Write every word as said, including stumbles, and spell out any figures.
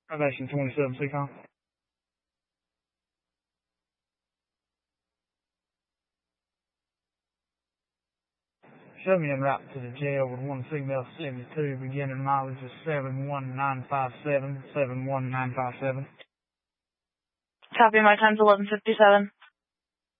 Elevation twenty-seven, C COM. Show me en route to the jail with one female seventy-two, beginning mileage of seven one nine five seven, seven one nine five seven. Copy, my time's eleven fifty-seven.